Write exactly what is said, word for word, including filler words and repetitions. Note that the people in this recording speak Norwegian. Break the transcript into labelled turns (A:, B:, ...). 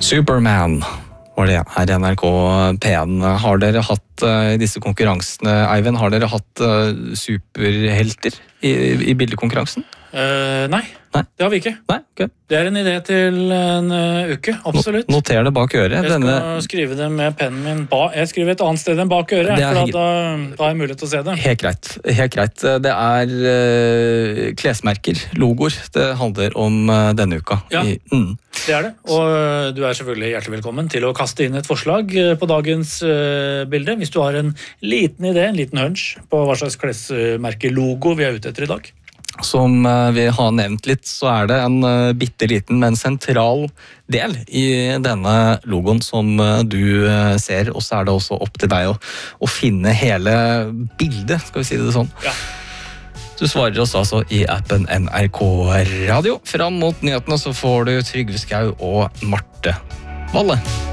A: Superman var det her i N R K P en. Har dere hatt uh, i disse konkurransene, Eivind, har dere hatt uh, superhelter i, i bildekonkurransen?
B: Uh, nei,
A: nei,
B: det har vi ikke.
A: Nei, okay.
B: Det er en idé til en uh, uke, absolutt.
A: Noter det bak øret.
B: Jeg skal
A: Denne...
B: skrive det med pennen min. Ba jeg skriver et annet sted enn bak øret, er... for da, da har jeg mulighet til å se det.
A: Helt greit. Helt greit. Det er uh, klesmerker, logoer, det handler om uh, denne uka.
B: Ja,
A: I, mm.
B: det er det. Og uh, du er selvfølgelig hjertelig velkommen til å kaste inn et forslag uh, på dagens uh, bilde, hvis du har en liten idé, en liten hunch på hva slags klesmerke-logo vi er ute etter i dag.
A: Som vi har nevnt litt, så er det en uh, bitteliten, men sentral del i denne logoen som uh, du uh, ser, og så er det også opp til deg å, å finne hele bildet, skal vi si det sånn.
B: Ja.
A: Du svarer oss altså i appen N R K Radio. Fram mot nyhetene så får du Trygve Skau og Marte Valle.